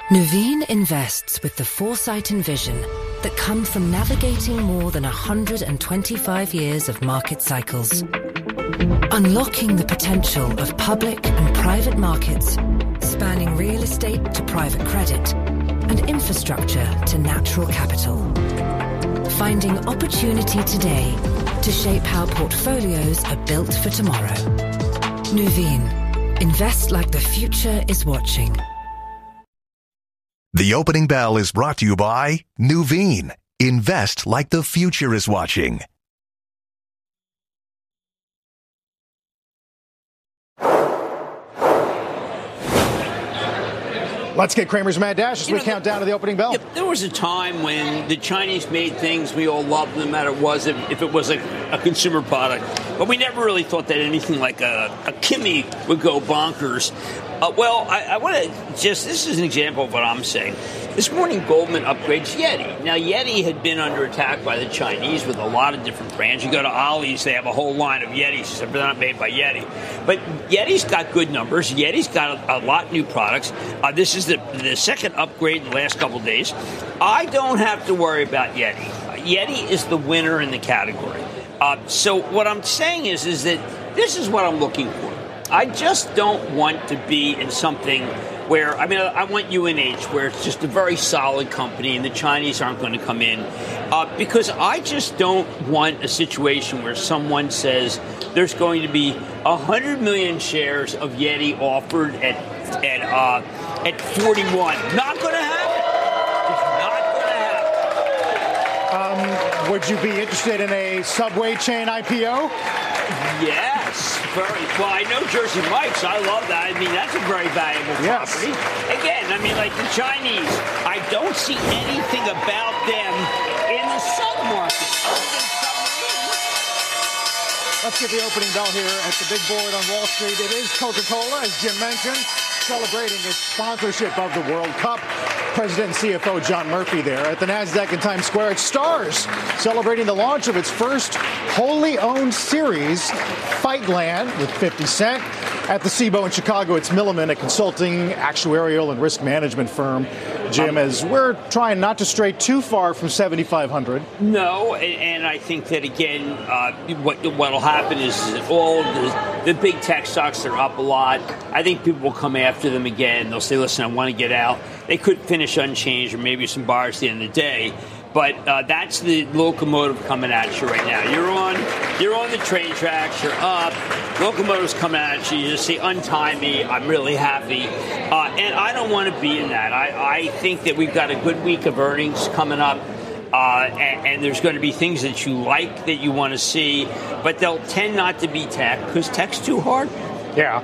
Nuveen invests with the foresight and vision that come from navigating more than 125 years of market cycles. Unlocking the potential of public and private markets, spanning real estate to private credit and infrastructure to natural capital. Finding opportunity today to shape how portfolios are built for tomorrow. Nuveen. Invest like the future is watching. The opening bell is brought to you by Nuveen. Invest like the future is watching. Let's get Cramer's Mad Dash as we count down to the opening bell. There was a time when the Chinese made things we all loved, no matter if it was a consumer product. But we never really thought that anything like a Kimi would go bonkers. I want to this is an example of what I'm saying. This morning, Goldman upgrades Yeti. Now, Yeti had been under attack by the Chinese with a lot of different brands. You go to Ollie's, they have a whole line of Yetis. They're not made by Yeti. But Yeti's got good numbers. Yeti's got a lot of new products. This is the second upgrade in the last couple of days. I don't have to worry about Yeti. Yeti is the winner in the category. So what I'm saying is that this is what I'm looking for. I just don't want to be in something where, I want UNH, where it's just a very solid company and the Chinese aren't going to come in. Because I just don't want a situation where someone says there's going to be 100 million shares of Yeti offered at 41. Not going to happen. It's not going to happen. Would you be interested in a Subway chain IPO? Yes, very. Well, I know Jersey Mike's. I love that. That's a very valuable property. Again, like the Chinese, I don't see anything about them in the submarket. Let's get the opening bell here at the big board on Wall Street. It is Coca-Cola, as Jim mentioned, celebrating its sponsorship of the World Cup. President and CFO John Murphy there at the NASDAQ in Times Square. It's Stars celebrating the launch of its first wholly owned series, Fightland, with 50 Cent. At the CBOE in Chicago, it's Milliman, a consulting, actuarial, and risk management firm. Jim, as we're trying not to stray too far from 7,500. No, and I think that, again, what will happen is all the big tech stocks are up a lot. I think people will come after them again. They'll say, listen, I want to get out. They could finish unchanged or maybe some buyers at the end of the day. But that's the locomotive coming at you right now. You're on the train tracks. You're up. Locomotive's coming at you. You just say, untie me. I'm really happy. And I don't want to be in that. I think that we've got a good week of earnings coming up. And there's going to be things that you like, that you want to see. But they'll tend not to be tech because tech's too hard. Yeah.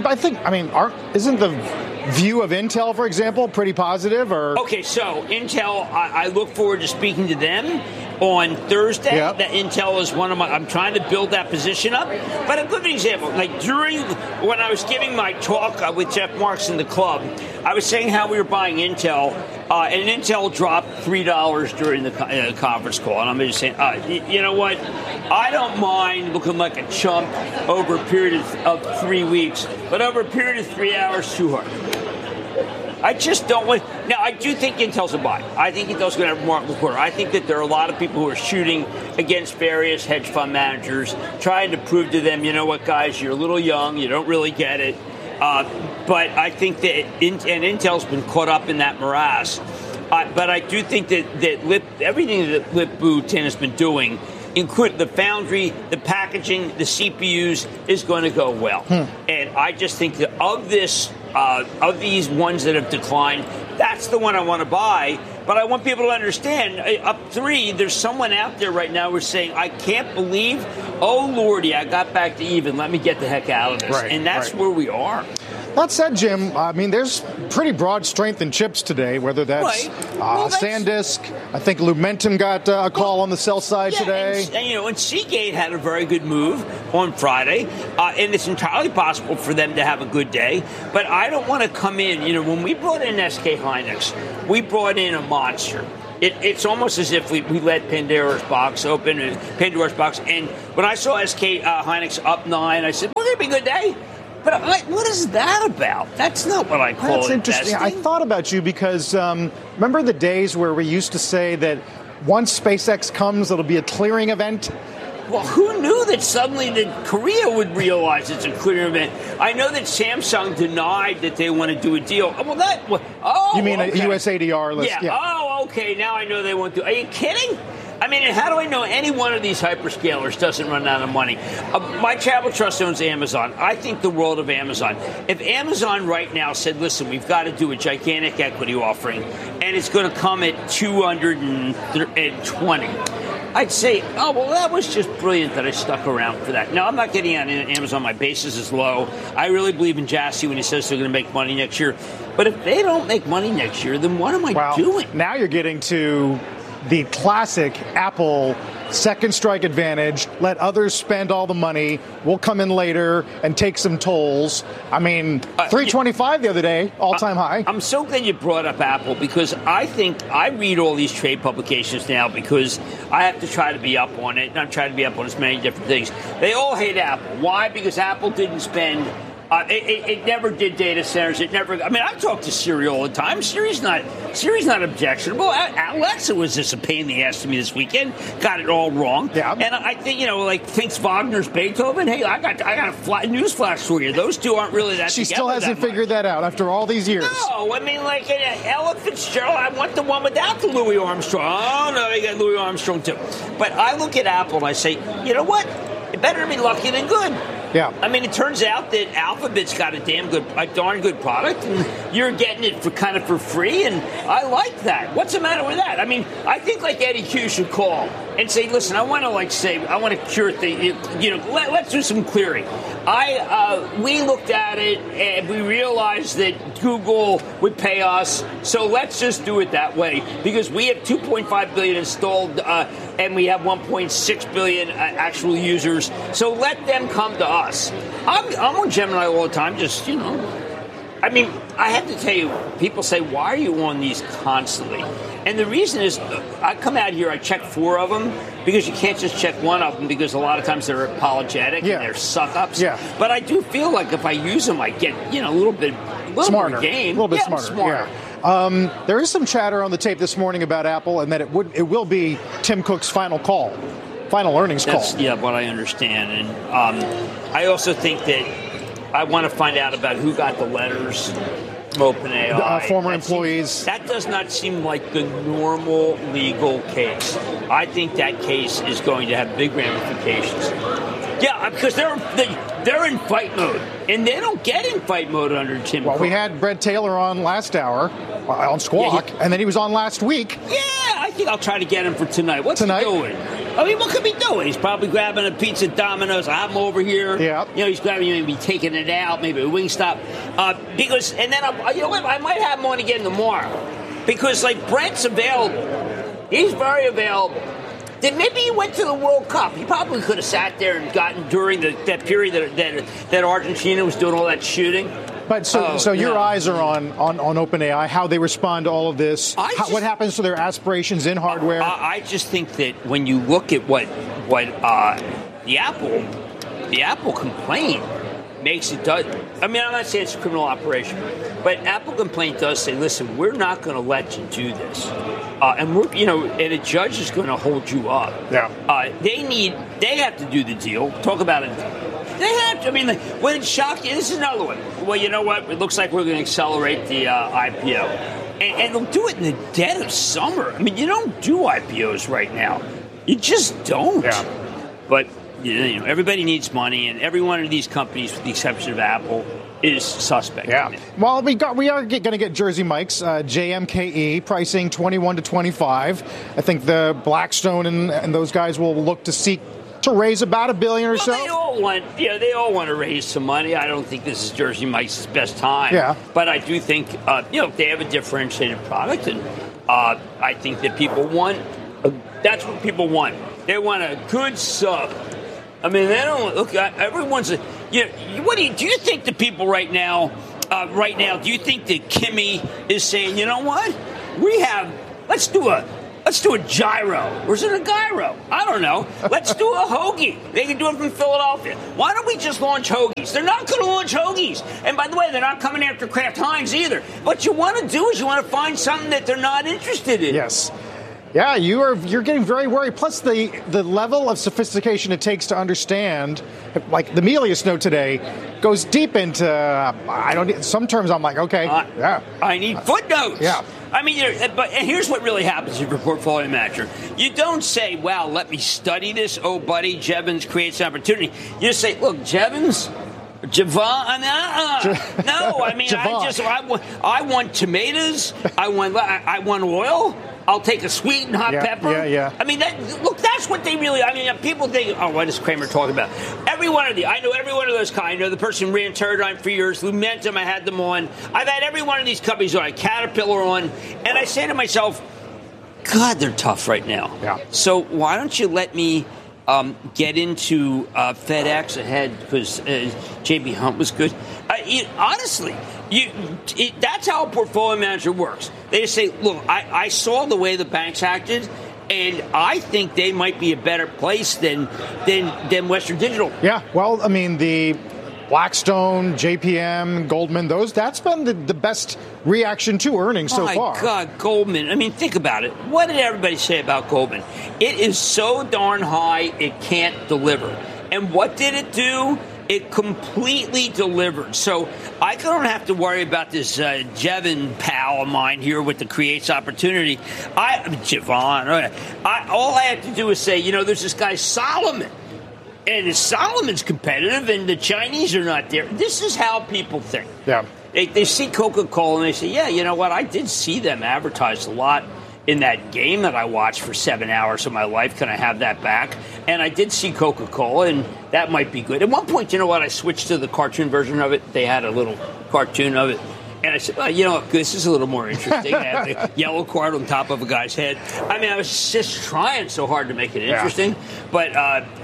Isn't the view of Intel, for example, pretty positive? Okay, so Intel, I look forward to speaking to them on Thursday. Yep. That Intel is one of I'm trying to build that position up. But a good example, when I was giving my talk with Jeff Marks in the club, I was saying how we were buying Intel, and Intel dropped $3 during the conference call. And I'm just saying, you know what? I don't mind looking like a chump over a period of 3 weeks, but over a period of 3 hours, too hard. I just don't want. Now, I do think Intel's a buy. I think Intel's going to have a remarkable quarter. I think that there are a lot of people who are shooting against various hedge fund managers, trying to prove to them, you know what, guys, you're a little young, you don't really get it. But I think that Intel's been caught up in that morass. But I do think that everything that Lip-Bu Tin has been doing, including the foundry, the packaging, the CPUs, is going to go well. And I just think that of these ones that have declined, that's the one I want to buy. But I want people to understand, up 3, there's someone out there right now who's saying, I can't believe, oh, Lordy, I got back to even. Let me get the heck out of this. Right, and that's where we are. That said, Jim, there's pretty broad strength in chips today, whether that's SanDisk. I think Lumentum got a call on the sell side today. And Seagate had a very good move on Friday, and it's entirely possible for them to have a good day. But I don't want to come in. When we brought in SK Hynix, we brought in a monster. It's almost as if we let Pandora's box open, and when I saw SK Hynix up 9, I said, well, it'll be a good day. But what is that about? That's not what I call That's interesting. investing. I thought about you because remember the days where we used to say that once SpaceX comes, it'll be a clearing event? Well, who knew that suddenly that Korea would realize it's a clearing event? I know that Samsung denied that they want to do a deal. You mean okay. a USADR list? Yeah. Oh, okay. Now I know they won't do. Are you kidding? I mean, how do I know any one of these hyperscalers doesn't run out of money? My Travel Trust owns Amazon. I think the world of Amazon. If Amazon right now said, listen, we've got to do a gigantic equity offering, and it's going to come at 220, I'd say, oh, well, that was just brilliant that I stuck around for that. Now, I'm not getting on Amazon. My basis is low. I really believe in Jassy when he says they're going to make money next year. But if they don't make money next year, then what am I doing? Now you're getting to the classic Apple second strike advantage. Let others spend all the money. We'll come in later and take some tolls. I mean, 325 the other day, all-time high. I'm so glad you brought up Apple because I think I read all these trade publications now because I have to try to be up on it, and I'm trying to be up on as many different things. They all hate Apple. Why? Because Apple didn't spend... It never did data centers. It never. I mean, I talk to Siri all the time. Siri's not objectionable. Alexa was just a pain in the ass to me this weekend. Got it all wrong. Yeah. And I think thinks Wagner's Beethoven. Hey, I got a news flash for you. Those two aren't really that. She still hasn't figured that out after all these years. No, I mean, like Ella Fitzgerald. I want the one without the Louis Armstrong. Oh no, they got Louis Armstrong too. But I look at Apple and I say, you know what? It better be lucky than good. Yeah. I mean, it turns out that Alphabet's got a darn good product, and you're getting it for free, and I like that. What's the matter with that? I mean, I think like Eddie Q should call and say, listen, I want to cure things. Let's do some clearing. We looked at it and we realized that Google would pay us, so let's just do it that way because we have 2.5 billion installed and we have 1.6 billion actual users. So let them come to us. I'm on Gemini all the time. Just I mean, I have to tell you, people say, why are you on these constantly? And the reason is, I come out here, I check 4 of them, because you can't just check one of them, because a lot of times they're apologetic and they're suck-ups. Yeah. But I do feel like if I use them, I get, a little bit smarter. More game. A little bit smarter. Yeah. There is some chatter on the tape this morning about Apple, and that it will be Tim Cook's final earnings call. Yeah, what I understand. And I also think that I want to find out about who got the letters from OpenAI. Former employees. That does not seem like the normal legal case. I think that case is going to have big ramifications. Yeah, because they're in fight mode, and they don't get in fight mode under Tim Cook. Well, we had Brett Taylor on last hour on Squawk, and then he was on last week. Yeah, I think I'll try to get him for tonight. What's he doing? I mean, what could he be doing? He's probably grabbing a pizza at Domino's. I'm over here. Yeah. He's grabbing, maybe taking it out, maybe a Wingstop. I might have him on again tomorrow. Because, Brett's available. He's very available. Then maybe he went to the World Cup. He probably could have sat there and gotten during that period that Argentina was doing all that shooting. But so your eyes are on OpenAI, how they respond to all of this, what happens to their aspirations in hardware. I just think that when you look at what the Apple complaint makes it does. I mean, I'm not saying it's a criminal operation, but Apple complaint does say, listen, we're not going to let you do this, and a judge is going to hold you up. Yeah. They have to do the deal. Talk about it. They have to. I mean, when it's shocking, this is another one. Well, you know what? It looks like we're going to accelerate the IPO. And they'll do it in the dead of summer. I mean, you don't do IPOs right now. You just don't. Yeah. But, everybody needs money, and every one of these companies, with the exception of Apple, is suspect. Yeah. Well, we are going to get Jersey Mike's JMKE pricing 21 to 25. I think the Blackstone and those guys will look to seek to raise about $1 billion or so. They all want to raise some money. I don't think this is Jersey Mike's best time. Yeah. But I do think they have a differentiated product, and I think that people want. That's what people want. They want a good sub. I mean, they don't look. Everyone's. Do you think the people right now? Do you think that Kimmy is saying, you know what? Let's do a Let's do a gyro. Or is it a gyro? I don't know. Let's do a hoagie. They can do it from Philadelphia. Why don't we just launch hoagies? They're not going to launch hoagies. And by the way, they're not coming after Kraft Heinz either. What you want to do is you want to find something that they're not interested in. Yes. Yeah, you're getting very worried. Plus, the level of sophistication it takes to understand, like the Melius note today, goes deep into some terms. I'm like, okay, yeah, I need footnotes. Yeah, I mean, but here's what really happens if you're a portfolio manager. You don't say, "Wow, let me study this." Oh, buddy, Jevons creates an opportunity. You just say, "Look, Jevons." Javon, no. I mean, I want tomatoes. I want oil. I'll take a sweet and hot pepper. Yeah. I mean, that's what they really. I mean, people think, oh, what is Cramer talking about? I know every one of those kind. I know the person ran Teradyne for years. Lumentum, I had them on. I've had every one of these companies on. Caterpillar on, and I say to myself, God, they're tough right now. Yeah. So why don't you let me get into FedEx ahead because J.B. Hunt was good. Honestly, that's how a portfolio manager works. They just say, look, I saw the way the banks acted, and I think they might be a better place than Western Digital. Yeah, well, I mean, the Blackstone, JPM, Goldman, that's been the best reaction to earnings so far. My God, Goldman. I mean, think about it. What did everybody say about Goldman? It is so darn high, it can't deliver. And what did it do? It completely delivered. So I don't have to worry about this Jevon pal of mine here with the creates opportunity. Javon. All I have to do is say, there's this guy Solomon. And Solomon's competitive, and the Chinese are not there. This is how people think. Yeah. They see Coca-Cola, and they say, yeah, you know what? I did see them advertised a lot in that game that I watched for 7 hours of my life. Can I have that back? And I did see Coca-Cola, and that might be good. At one point, you know what? I switched to the cartoon version of it. They had a little cartoon of it. And I said, well, this is a little more interesting. I have the yellow card on top of a guy's head. I mean, I was just trying so hard to make it interesting. Yeah. But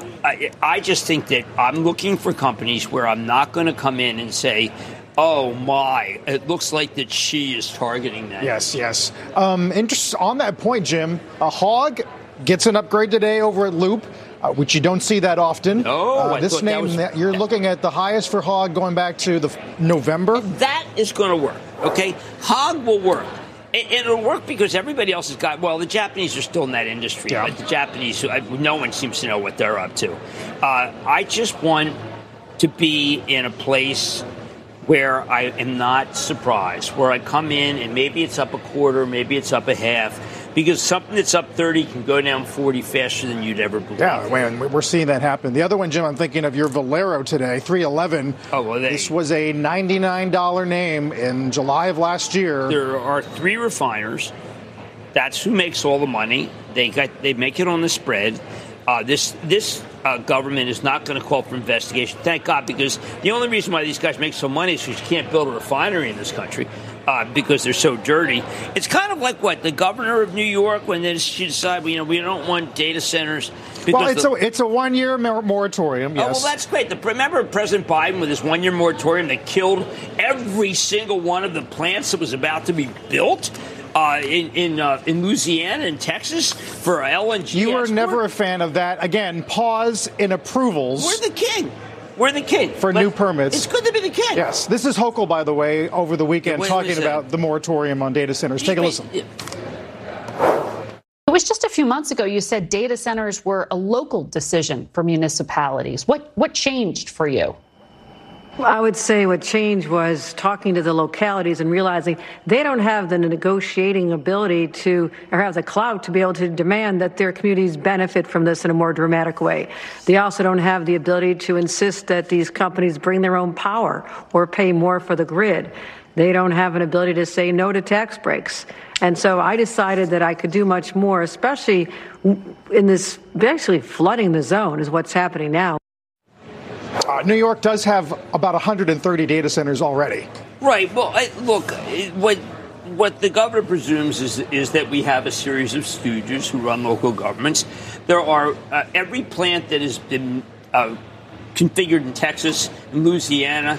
I just think that I'm looking for companies where I'm not going to come in and say, oh, my, it looks like that she is targeting that. Yes. Interest on that point, Jim. Hog gets an upgrade today over at Loop, which you don't see that often. Oh, this name, you're looking at the highest for Hog going back to the November. That is going to work, okay? Hog will work. And it'll work because everybody else has got, the Japanese are still in that industry. Yeah. Right? The Japanese, no one seems to know what they're up to. I just want to be in a place where I am not surprised, where I come in and maybe it's up a quarter, maybe it's up a half, because something that's up 30 can go down 40 faster than you'd ever believe. Yeah, we're seeing that happen. The other one, Jim, I'm thinking of your Valero today, 311. Oh, well, this was a $99 name in July of last year. There are 3 refiners. That's who makes all the money. They make it on the spread. This government is not going to call for investigation. Thank God, because the only reason why these guys make so money is because you can't build a refinery in this country. Because they're so dirty. It's kind of like the governor of New York when she decided, we don't want data centers. Well, it's a 1-year moratorium, yes. Oh, well, that's great. Remember President Biden with his 1-year moratorium that killed every single one of the plants that was about to be built in Louisiana and Texas for LNG You were export? never a fan of that. Again, pause in approvals. We're the king. We're the king. For new permits. It's good to be the king. Yes. This is Hochul, by the way, over the weekend talking about the moratorium on data centers. Take a listen. It was just a few months ago you said data centers were a local decision for municipalities. What changed for you? Well, I would say what changed was talking to the localities and realizing they don't have the negotiating ability or have the clout to be able to demand that their communities benefit from this in a more dramatic way. They also don't have the ability to insist that these companies bring their own power or pay more for the grid. They don't have an ability to say no to tax breaks. And so I decided that I could do much more, especially in this, basically flooding the zone is what's happening now. New York does have about 130 data centers already. Right. Well, look, what the governor presumes is that we have a series of stooges who run local governments. There are every plant that has been configured in Texas and Louisiana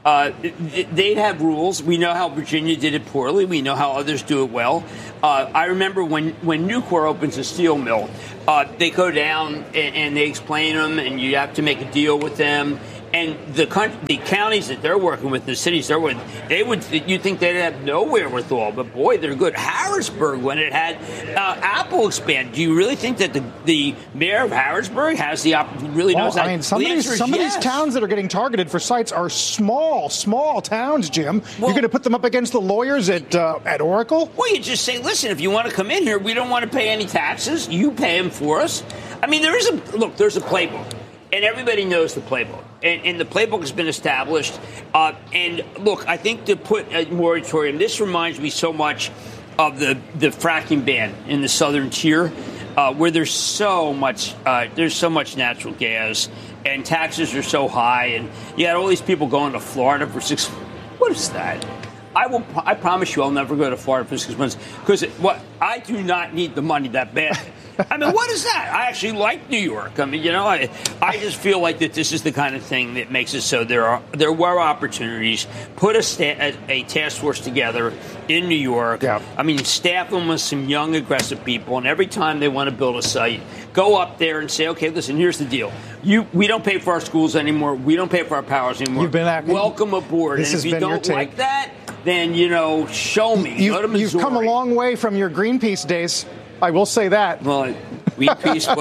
They'd have rules. We know how Virginia did it poorly. We know how others do it well. I remember when Nucor opens a steel mill, they go down and they explain them, and you have to make a deal with them. And the counties that they're working with, the cities they're with, you'd think they'd have no wherewithal, but boy, they're good. Harrisburg, when it had Apple expand, do you really think that the mayor of Harrisburg has the really knows that? I mean, some of these towns that are getting targeted for sites are small towns, Jim. You're going to put them up against the lawyers at Oracle? Well, you just say, listen, if you want to come in here, we don't want to pay any taxes. You pay them for us. I mean, there's a playbook. And everybody knows the playbook. And the playbook has been established. And look, I think to put a moratorium, this reminds me so much of the fracking ban in the southern tier, where there's so much natural gas and taxes are so high. And you had all these people going to Florida for 6 months. What is that? I promise you I'll never go to Florida for 6 months because I do not need the money that bad. I mean, what is that? I actually like New York. I mean, I just feel like that this is the kind of thing that makes it so there were opportunities. Put a task force together in New York. Yeah. I mean, staff them with some young, aggressive people, and every time they want to build a site, go up there and say, okay, listen, here's the deal. We don't pay for our schools anymore. We don't pay for our powers anymore. Welcome aboard. And if you don't like that, then, show me. Go to Missouri. You've come a long way from your Greenpeace days. I will say that. Well, Greenpeace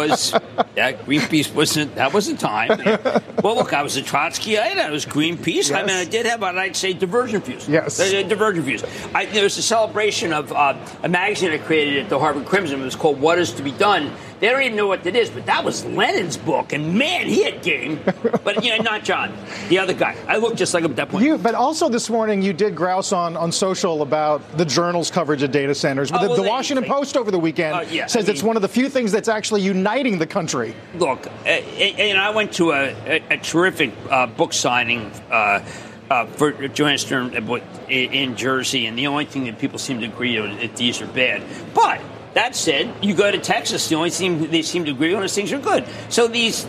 wasn't time. Well, look, I was a Trotskyite. I was Greenpeace. Yes. I mean, I did have, I'd say, divergent views. Yes. Divergent views. There was a celebration of a magazine I created at the Harvard Crimson. It was called What Is to Be Done. They don't even know what that is, but that was Lenin's book, and man, he had game. But not John, the other guy. I looked just like him at that point. But also this morning, you did grouse on social about the Journal's coverage of data centers. But the Washington Post over the weekend says it's one of the few things that's actually uniting the country. Look, and I went to a terrific book signing for Joanna Stern in Jersey, and the only thing that people seem to agree on is that these are bad. But that said, you go to Texas, the only thing they seem to agree on is things are good. So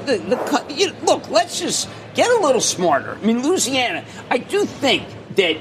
look, let's just get a little smarter. I mean, Louisiana, I do think that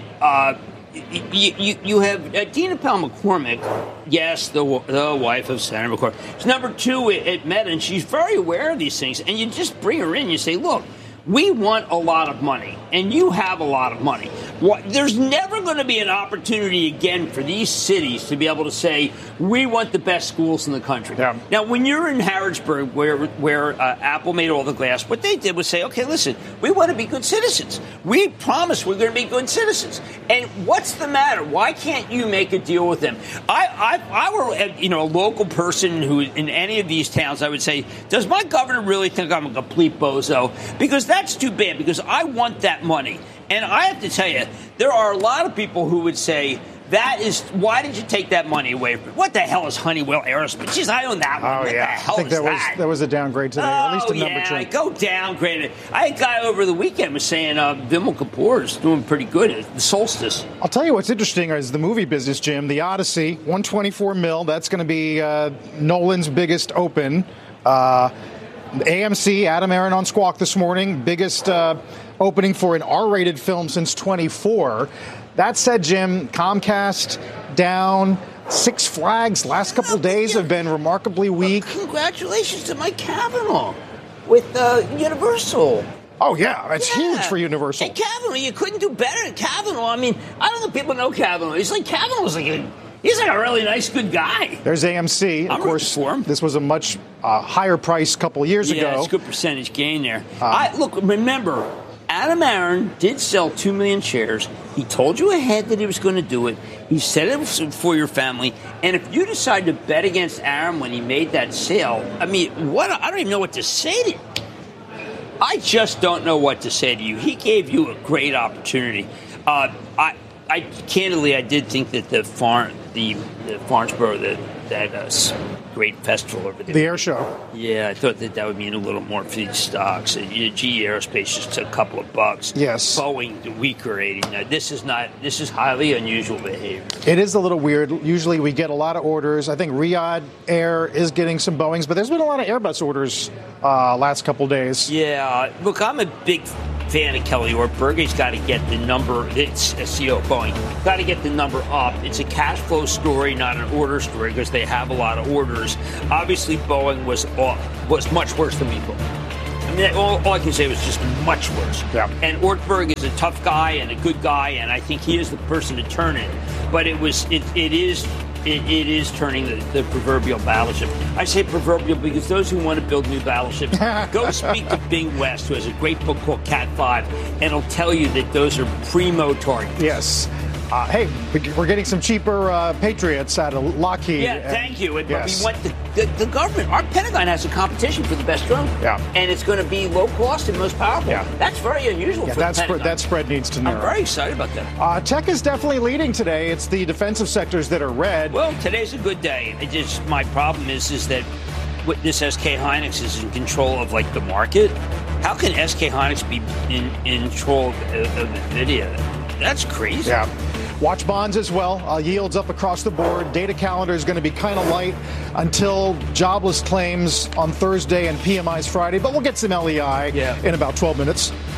you have Dina Powell-McCormick, yes, the wife of Senator McCormick. She's number 2 at Meta, and she's very aware of these things. And you just bring her in, you say, look, we want a lot of money, and you have a lot of money. There's never going to be an opportunity again for these cities to be able to say, we want the best schools in the country. Yeah. Now, when you're in Harrisburg, where Apple made all the glass, what they did was say, okay, listen, we want to be good citizens. We promise we're going to be good citizens. And what's the matter? Why can't you make a deal with them? I were a local person who in any of these towns, I would say, does my governor really think I'm a complete bozo? Because that's too bad, because I want that money. And I have to tell you, there are a lot of people who would say, why did you take that money away from me? What the hell is Honeywell Aerospace? Jeez, I own that one. Oh, what yeah. the hell I think that was a downgrade today, at least a number 2. Go downgrade it. I had a guy over the weekend was saying Vimal Kapoor is doing pretty good at the Solstice. I'll tell you what's interesting is the movie business, Jim. The Odyssey, $124 million. That's going to be Nolan's biggest open. AMC, Adam Aaron on Squawk this morning, biggest opening for an R-rated film since 24. That said, Jim, Comcast down. Six Flags last couple of days have been remarkably weak. Congratulations to Mike Cavanaugh with Universal. Oh, yeah, that's huge for Universal. And Kavanaugh, you couldn't do better than Kavanaugh. I mean, I don't know if people know Kavanaugh. He's like a really nice, good guy. There's AMC. Of course, this was a much higher price a couple of years ago. Yeah, it's a good percentage gain there. Remember, Adam Aaron did sell 2 million shares. He told you ahead that he was going to do it. He said it was for your family. And if you decide to bet against Aaron when he made that sale, I mean, I don't even know what to say to you. I just don't know what to say to you. He gave you a great opportunity. Candidly, I did think that the Farnsboro, that great festival over there. The air show. Yeah, I thought that would mean a little more for these stocks. GE Aerospace just took a couple of bucks. Yes. Boeing, the weaker rating. Now, this is highly unusual behavior. It is a little weird. Usually we get a lot of orders. I think Riyadh Air is getting some Boeings, but there's been a lot of Airbus orders last couple days. Yeah. Look, I'm a big fan of Kelly Ortberg. He's got to get the number. It's a CEO of Boeing. Got to get the number up. It's a cash flow story, not an order story, because they have a lot of orders. Obviously, Boeing was much worse than we thought. I mean, all I can say was just much worse. Yeah. And Ortberg is a tough guy and a good guy, and I think he is the person to turn it. But it is turning the proverbial battleship. I say proverbial because those who want to build new battleships, go speak to Bing West, who has a great book called Cat 5, and it'll tell you that those are primo targets. Yes. Hey, we're getting some cheaper Patriots out of Lockheed. Yeah, thank you. Yes. We want the government. Our Pentagon has a competition for the best drone. Yeah. And it's going to be low cost and most powerful. Yeah. That's very unusual for the Pentagon. That spread needs to narrow. I'm very excited about that. Tech is definitely leading today. It's the defensive sectors that are red. Well, today's a good day. My problem is that this SK Hynix is in control of the market. How can SK Hynix be in control of NVIDIA? That's crazy. Yeah. Watch bonds as well. Yields up across the board. Data calendar is going to be kind of light until jobless claims on Thursday and PMIs Friday. But we'll get some LEI in about 12 minutes.